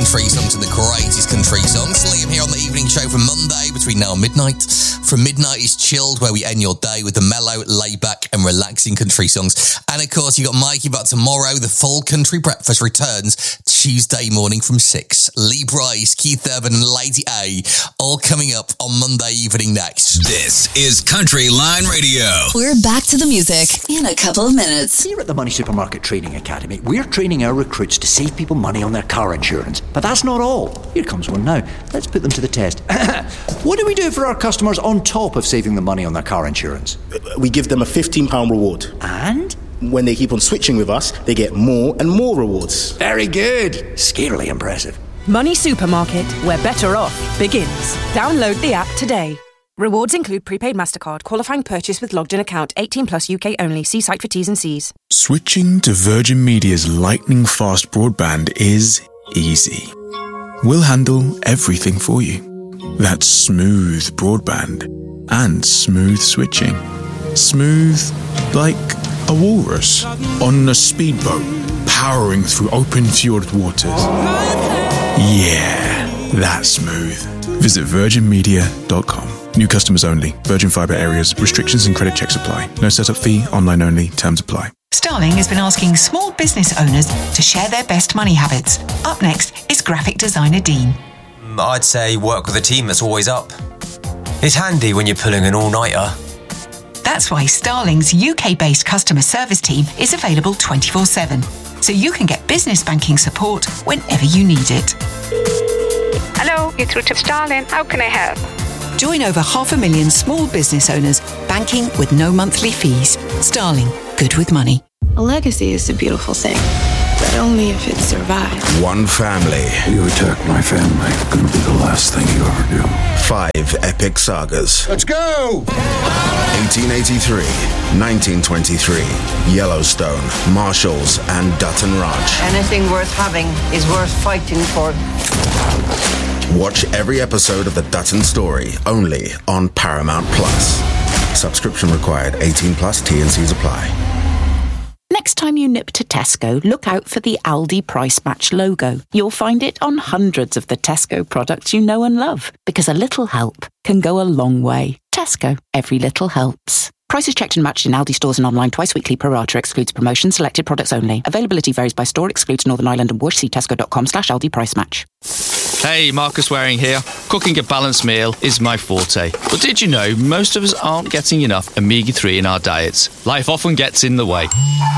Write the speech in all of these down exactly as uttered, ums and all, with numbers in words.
country songs and the greatest country songs. Liam here on the evening show from Monday between now and midnight. From midnight is Chilled, where we end your day with the mellow, laid-back and relaxing country songs. And of course, you got Mikey back tomorrow. The full country breakfast returns Tuesday morning from six. Lee Bryce, Keith Urban and Lady A all coming up on Monday evening next. This is Country Line Radio. We're back to the music in a couple of minutes. Here at the Money Supermarket Training Academy, we're training our recruits to save people money on their car insurance. But that's not all. Here comes one now. Let's put them to the test. What do we do for our customers on top of saving them money on their car insurance? We give them a fifteen pounds reward. And? When they keep on switching with us, they get more and more rewards. Very good. Scarily impressive. Money Supermarket, where better off begins. Download the app today. Rewards include prepaid MasterCard, qualifying purchase with logged in account, eighteen plus U K only. See site for T's and C's. Switching to Virgin Media's lightning-fast broadband is easy. We'll handle everything for you. That's smooth broadband and smooth switching. Smooth like a walrus on a speedboat powering through open fjord waters. Yeah, that's smooth. Visit virgin media dot com. New customers only. Virgin Fibre areas. Restrictions and credit checks apply. No setup fee. Online only. Terms apply. Starling has been asking small business owners to share their best money habits. Up next is graphic designer Dean. I'd say work with a team that's always up. It's handy when you're pulling an all-nighter. That's why Starling's U K-based customer service team is available twenty-four seven, so you can get business banking support whenever you need it. Hello, you're through to Starling. How can I help? Join over half a million small business owners banking with no monthly fees. Starling, good with money. A legacy is a beautiful thing, but only if it survives. One family. You attack my family, gonna be the last thing you ever do. Five epic sagas. Let's go! eighteen eighty-three, nineteen twenty-three, Yellowstone, Marshalls, and Dutton Ranch. Anything worth having is worth fighting for. Watch every episode of The Dutton Story, only on Paramount Plus. Subscription required, eighteen plus, T and C's apply. Next time you nip to Tesco, look out for the Aldi Price Match logo. You'll find it on hundreds of the Tesco products you know and love, because a little help can go a long way. Tesco, every little helps. Prices checked and matched in Aldi stores and online twice weekly. Pro rata excludes promotions, selected products only. Availability varies by store, excludes Northern Ireland and Wush. See tesco.com slash Aldi Price Match. Hey, Marcus Waring here. Cooking a balanced meal is my forte. But did you know most of us aren't getting enough omega three in our diets? Life often gets in the way.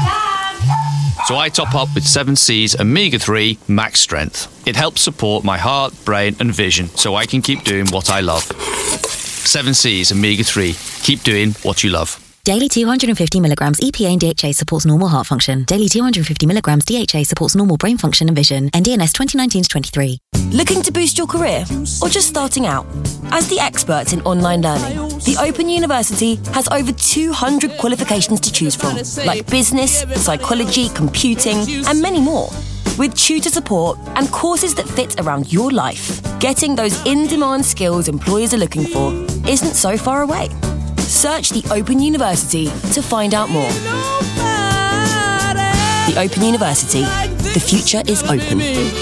So I top up with seven C's omega three Max Strength. It helps support my heart, brain and vision so I can keep doing what I love. seven C's omega three. Keep doing what you love. Daily two hundred fifty milligrams E P A and D H A supports normal heart function. Daily two hundred fifty milligrams D H A supports normal brain function and vision. N D N S twenty nineteen to twenty-three. Looking to boost your career? Or just starting out? As the experts in online learning, the Open University has over two hundred qualifications to choose from, like business, psychology, computing, and many more. With tutor support and courses that fit around your life, getting those in-demand skills employers are looking for isn't so far away. Search the Open University to find out more. The Open University. The future is open.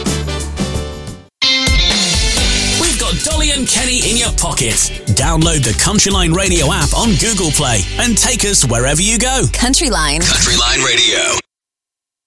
We've got Dolly and Kenny in your pocket. Download the Country Line Radio app on Google Play and take us wherever you go. Country Line. Country Line Radio.